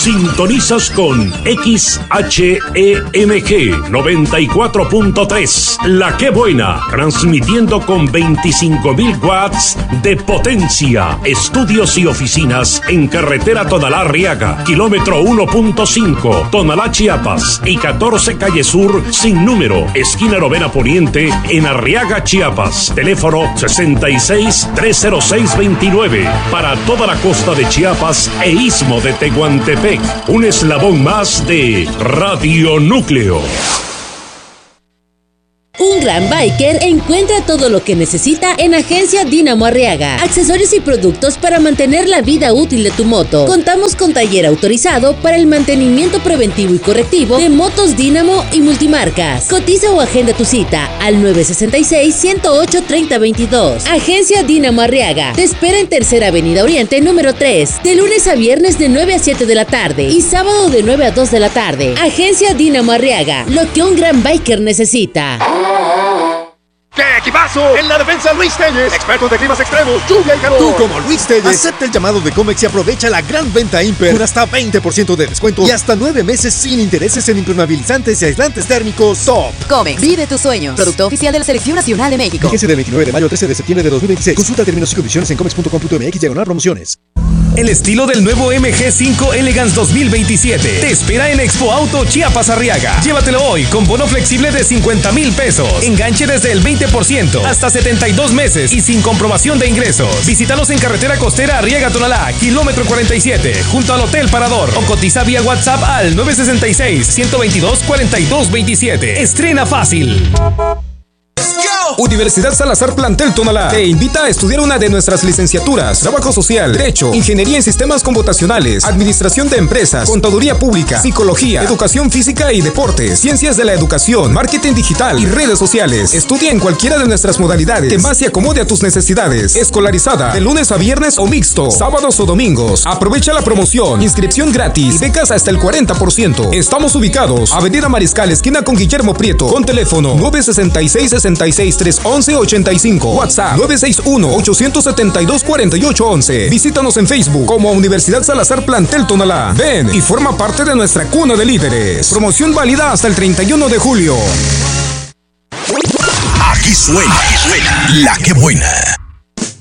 Sintonizas con XHEMG 94.3, La Que Buena, transmitiendo con 25.000 watts de potencia. Estudios y oficinas en carretera Tonalá-Arriaga, kilómetro 1.5, Tonalá, Chiapas, y 14 Calle Sur sin número, esquina Novena Poniente, en Arriaga, Chiapas. Teléfono 66-306-29. Para toda la costa de Chiapas e istmo de Tehuantepec, un eslabón más de Radio Núcleo. Un gran biker encuentra todo lo que necesita en Agencia Dínamo Arriaga. Accesorios y productos para mantener la vida útil de tu moto. Contamos con taller autorizado para el mantenimiento preventivo y correctivo de motos Dínamo y multimarcas. Cotiza o agenda tu cita al 966-108-3022. Agencia Dínamo Arriaga te espera en Tercera Avenida Oriente número 3, de lunes a viernes de 9 a 7 de la tarde y sábado de 9 a 2 de la tarde. Agencia Dínamo Arriaga, lo que un gran biker necesita. ¡Qué equipazo! En la defensa, Luis Telles, expertos de climas extremos, lluvia y calor. Tú, como Luis Telles, acepta el llamado de Comex y aprovecha la gran venta Imper con hasta 20% de descuento y hasta 9 meses sin intereses en impermeabilizantes y aislantes térmicos Top. Comex, vive tus sueños. Producto oficial de la Selección Nacional de México. Fíjese del 29 de mayo al 13 de septiembre de 2026. Consulta términos y condiciones en comex.com.mx/promociones. El estilo del nuevo MG5 Elegance 2027 te espera en Expo Auto Chiapas Arriaga. Llévatelo hoy con bono flexible de 50,000 pesos. Enganche desde el 20% hasta 72 meses y sin comprobación de ingresos. Visítanos en carretera costera Arriaga Tonalá, kilómetro 47, junto al Hotel Parador, o cotiza vía WhatsApp al 966-122-4227. Estrena fácil. Universidad Salazar Plantel Tonalá te invita a estudiar una de nuestras licenciaturas: Trabajo Social, Derecho, Ingeniería en Sistemas Computacionales, Administración de Empresas, Contaduría Pública, Psicología, Educación Física y Deportes, Ciencias de la Educación, Marketing Digital y Redes Sociales. Estudia en cualquiera de nuestras modalidades que más se acomode a tus necesidades. Escolarizada de lunes a viernes o mixto, sábados o domingos. Aprovecha la promoción, inscripción gratis y becas hasta el 40%. Estamos ubicados Avenida Mariscal, esquina con Guillermo Prieto, con teléfono 966-66-311-85, WhatsApp 961-872-4811. Visítanos en Facebook como Universidad Salazar Plantel Tonalá. Ven y forma parte de nuestra cuna de líderes. Promoción válida hasta el 31 de julio. Aquí suena La Que Buena.